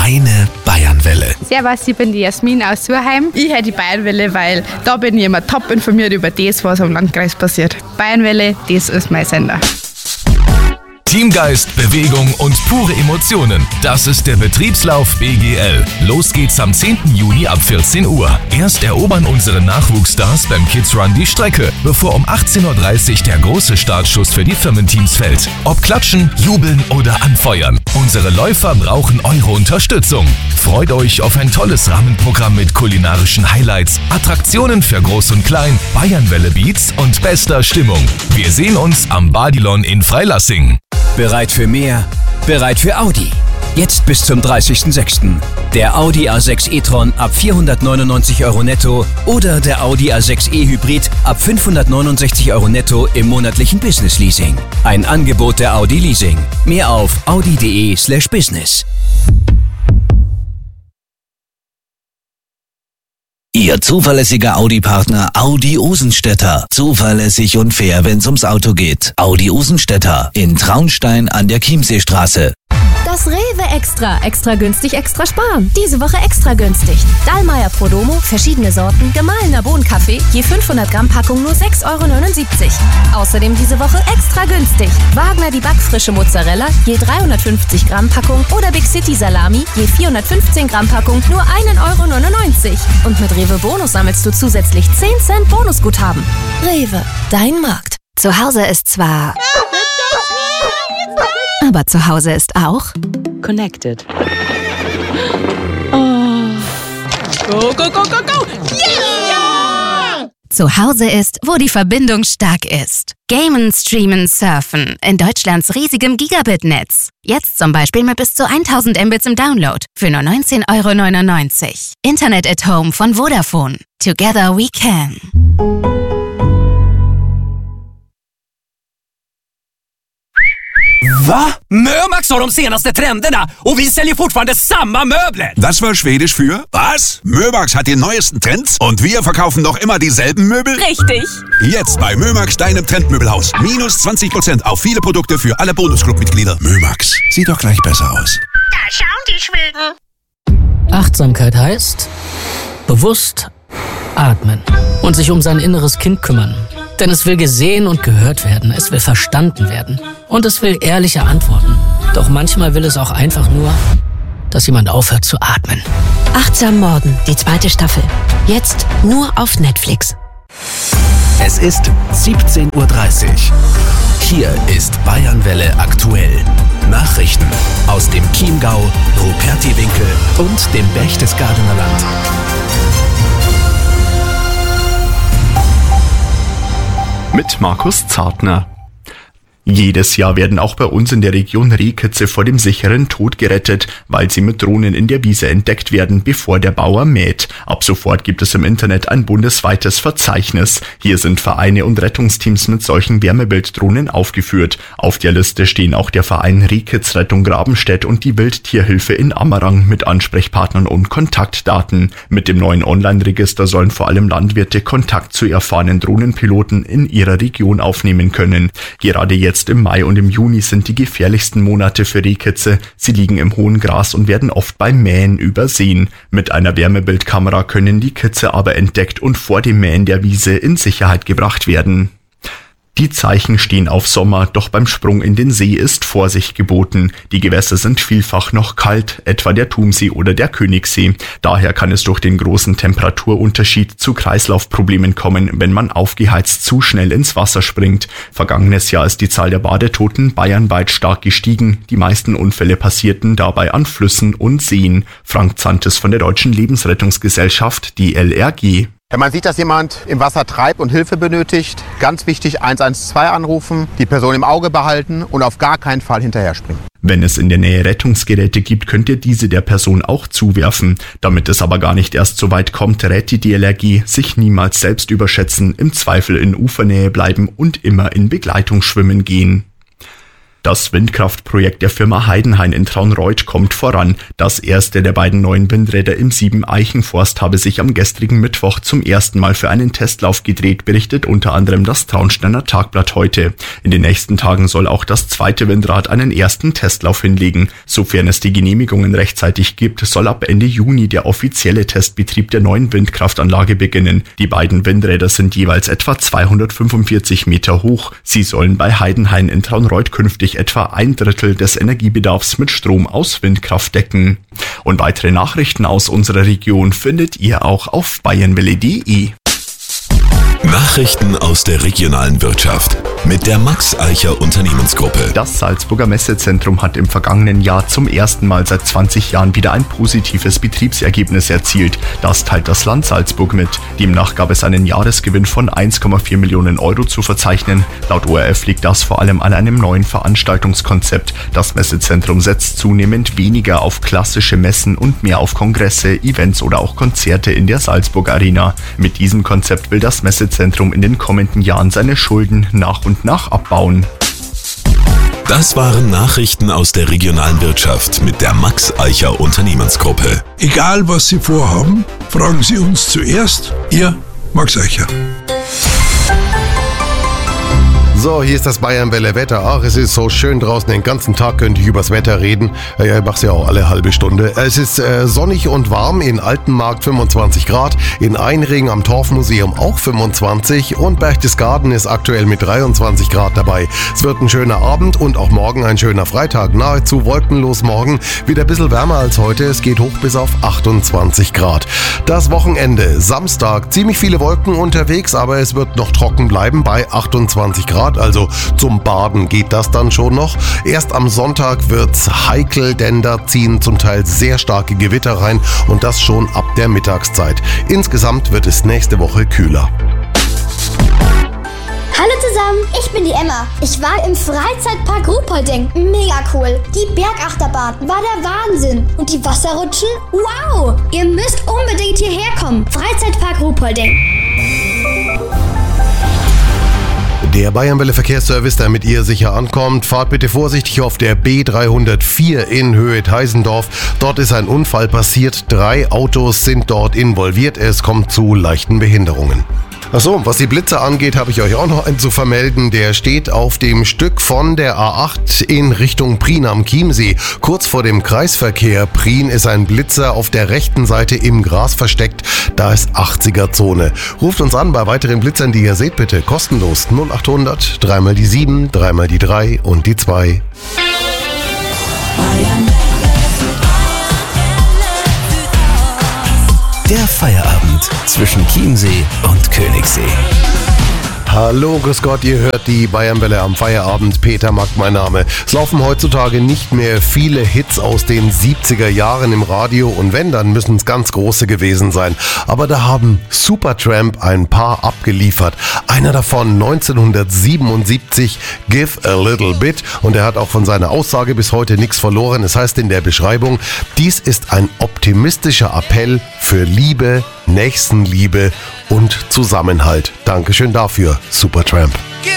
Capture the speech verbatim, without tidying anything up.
Deine Bayernwelle. Servus, ich bin die Jasmin aus Surheim. Ich höre die Bayernwelle, weil da bin ich immer top informiert über das, was im Landkreis passiert. Bayernwelle, das ist mein Sender. Teamgeist, Bewegung und pure Emotionen. Das ist der Betriebslauf B G L. Los geht's am zehnten Juni ab vierzehn Uhr. Erst erobern unsere Nachwuchsstars beim Kids Run die Strecke, bevor um achtzehn Uhr dreißig der große Startschuss für die Firmenteams fällt. Ob klatschen, jubeln oder anfeuern. Unsere Läufer brauchen eure Unterstützung. Freut euch auf ein tolles Rahmenprogramm mit kulinarischen Highlights, Attraktionen für Groß und Klein, Bayernwelle Beats und bester Stimmung. Wir sehen uns am Badilon in Freilassing. Bereit für mehr? Bereit für Audi. Jetzt bis zum dreißigsten sechsten Der Audi A sechs e-tron ab vierhundertneunundneunzig Euro netto oder der Audi A sechs e Hybrid ab fünfhundertneunundsechzig Euro netto im monatlichen Business Leasing. Ein Angebot der Audi Leasing. Mehr auf audi.de slash business. Ihr zuverlässiger Audi-Partner Audi Osenstädter. Zuverlässig und fair, wenn's ums Auto geht. Audi Osenstädter in Traunstein an der Chiemseestraße. Das Rewe Extra. Extra günstig, extra sparen. Diese Woche extra günstig. Dallmayr Prodomo, verschiedene Sorten, gemahlener Bohnenkaffee, je fünfhundert Gramm Packung nur sechs Euro neunundsiebzig. Außerdem diese Woche extra günstig. Wagner die backfrische Mozzarella, je dreihundertfünfzig Gramm Packung oder Big City Salami, je vierhundertfünfzehn Gramm Packung nur ein Euro neunundneunzig. Und mit Rewe Bonus sammelst du zusätzlich zehn Cent Bonusguthaben. Rewe, dein Markt. Zu Hause ist zwar... aber zu Hause ist auch Connected. Oh. Go, go, go, go, go! Yeah! Zu Hause ist, wo die Verbindung stark ist. Gamen, Streamen, Surfen in Deutschlands riesigem Gigabit-Netz. Jetzt zum Beispiel mit bis zu tausend Mbits im Download für nur neunzehn Euro neunundneunzig. Internet at Home von Vodafone. Together we can. Va? Mömax har de senaste trenderna och vi säljer fortfarande samma möbler. Das war Schwedisch für was? Mömax hat die neuesten Trends und wir verkaufen noch immer dieselben Möbel? Richtig. Jetzt bei Mömax, deinem Trendmöbelhaus. Minus zwanzig Prozent auf viele Produkte für alle Bonusclub-Mitglieder. Mömax, sieht doch gleich besser aus. Da schauen die Schweden. Achtsamkeit heißt bewusst atmen und sich um sein inneres Kind kümmern. Denn es will gesehen und gehört werden, es will verstanden werden und es will ehrliche Antworten. Doch manchmal will es auch einfach nur, dass jemand aufhört zu atmen. Achtsam Morden, die zweite Staffel. Jetzt nur auf Netflix. Es ist siebzehn Uhr dreißig. Hier ist Bayernwelle aktuell. Nachrichten aus dem Chiemgau, Rupertiwinkel und dem Berchtesgadener Land. Mit Markus Zartner. Jedes Jahr werden auch bei uns in der Region Rehkitze vor dem sicheren Tod gerettet, weil sie mit Drohnen in der Wiese entdeckt werden, bevor der Bauer mäht. Ab sofort gibt es im Internet ein bundesweites Verzeichnis. Hier sind Vereine und Rettungsteams mit solchen Wärmebilddrohnen aufgeführt. Auf der Liste stehen auch der Verein Rehkitzrettung Grabenstedt und die Wildtierhilfe in Ammerang mit Ansprechpartnern und Kontaktdaten. Mit dem neuen Online-Register sollen vor allem Landwirte Kontakt zu erfahrenen Drohnenpiloten in ihrer Region aufnehmen können. Gerade jetzt im Mai und im Juni sind die gefährlichsten Monate für Rehkitze. Sie liegen im hohen Gras und werden oft beim Mähen übersehen. Mit einer Wärmebildkamera können die Kitze aber entdeckt und vor dem Mähen der Wiese in Sicherheit gebracht werden. Die Zeichen stehen auf Sommer, doch beim Sprung in den See ist Vorsicht geboten. Die Gewässer sind vielfach noch kalt, etwa der Thumsee oder der Königssee. Daher kann es durch den großen Temperaturunterschied zu Kreislaufproblemen kommen, wenn man aufgeheizt zu schnell ins Wasser springt. Vergangenes Jahr ist die Zahl der Badetoten bayernweit stark gestiegen. Die meisten Unfälle passierten dabei an Flüssen und Seen. Frank Zantes von der Deutschen Lebensrettungsgesellschaft, D L R G. Wenn man sieht, dass jemand im Wasser treibt und Hilfe benötigt, ganz wichtig eins eins zwei anrufen, die Person im Auge behalten und auf gar keinen Fall hinterher springen. Wenn es in der Nähe Rettungsgeräte gibt, könnt ihr diese der Person auch zuwerfen. Damit es aber gar nicht erst so weit kommt, rät die D L R G, sich niemals selbst überschätzen, im Zweifel in Ufernähe bleiben und immer in Begleitung schwimmen gehen. Das Windkraftprojekt der Firma Heidenhain in Traunreut kommt voran. Das erste der beiden neuen Windräder im Siebeneichenforst habe sich am gestrigen Mittwoch zum ersten Mal für einen Testlauf gedreht, berichtet unter anderem das Traunsteiner Tagblatt heute. In den nächsten Tagen soll auch das zweite Windrad einen ersten Testlauf hinlegen. Sofern es die Genehmigungen rechtzeitig gibt, soll ab Ende Juni der offizielle Testbetrieb der neuen Windkraftanlage beginnen. Die beiden Windräder sind jeweils etwa zweihundertfünfundvierzig Meter hoch. Sie sollen bei Heidenhain in Traunreut künftig etwa ein Drittel des Energiebedarfs mit Strom aus Windkraft decken. Und weitere Nachrichten aus unserer Region findet ihr auch auf bayernwelle punkt de. Nachrichten aus der regionalen Wirtschaft mit der Max Eicher Unternehmensgruppe. Das Salzburger Messezentrum hat im vergangenen Jahr zum ersten Mal seit zwanzig Jahren wieder ein positives Betriebsergebnis erzielt. Das teilt das Land Salzburg mit. Demnach gab es einen Jahresgewinn von eins Komma vier Millionen Euro zu verzeichnen. Laut O R F liegt das vor allem an einem neuen Veranstaltungskonzept. Das Messezentrum setzt zunehmend weniger auf klassische Messen und mehr auf Kongresse, Events oder auch Konzerte in der Salzburg Arena. Mit diesem Konzept will das Messezentrum in den kommenden Jahren seine Schulden nach und nach abbauen. Das waren Nachrichten aus der regionalen Wirtschaft mit der Max Eicher Unternehmensgruppe. Egal was Sie vorhaben, fragen Sie uns zuerst. Ihr Max Eicher. So, hier ist das Bayernwelle Wetter. Ach, es ist so schön draußen. Den ganzen Tag könnte ich übers Wetter reden. Ja, ich mach's ja auch alle halbe Stunde. Es ist äh, sonnig und warm. In Altenmarkt fünfundzwanzig Grad. In Einring am Torfmuseum auch fünfundzwanzig. Und Berchtesgaden ist aktuell mit dreiundzwanzig Grad dabei. Es wird ein schöner Abend und auch morgen ein schöner Freitag. Nahezu wolkenlos morgen. Wieder ein bisschen wärmer als heute. Es geht hoch bis auf achtundzwanzig Grad. Das Wochenende, Samstag, ziemlich viele Wolken unterwegs, aber es wird noch trocken bleiben bei achtundzwanzig Grad. Also zum Baden geht das dann schon noch. Erst am Sonntag wird's heikel, denn da ziehen zum Teil sehr starke Gewitter rein und das schon ab der Mittagszeit. Insgesamt wird es nächste Woche kühler. Hallo zusammen, ich bin die Emma. Ich war im Freizeitpark Ruhpolding. Mega cool. Die Bergachterbahn war der Wahnsinn. Und die Wasserrutschen? Wow! Ihr müsst unbedingt hierher kommen. Freizeitpark Ruhpolding. Der Bayernwelle Verkehrsservice, der mit ihr sicher ankommt. Fahrt bitte vorsichtig auf der B dreihundertvier in Höhe-Teisendorf. Dort ist ein Unfall passiert. Drei Autos sind dort involviert. Es kommt zu leichten Behinderungen. Achso, was die Blitzer angeht, habe ich euch auch noch einen zu vermelden. Der steht auf dem Stück von der A acht in Richtung Prien am Chiemsee. Kurz vor dem Kreisverkehr Prien ist ein Blitzer auf der rechten Seite im Gras versteckt. Da ist achtziger-Zone. Ruft uns an bei weiteren Blitzern, die ihr seht, bitte kostenlos. null achthundert, dreimal die sieben, dreimal die drei und die zwei. Der Feierabend zwischen Chiemsee und Königssee. Hallo, grüß Gott, ihr hört die Bayernwelle am Feierabend. Peter Mack, mein Name. Es laufen heutzutage nicht mehr viele Hits aus den siebziger Jahren im Radio und wenn, dann müssen es ganz große gewesen sein. Aber da haben Supertramp ein paar abgeliefert. Einer davon neunzehnhundertsiebenundsiebzig, Give a Little Bit, und er hat auch von seiner Aussage bis heute nichts verloren. Es heißt in der Beschreibung, dies ist ein optimistischer Appell für Liebe, Nächstenliebe und Zusammenhalt. Dankeschön dafür, Supertramp.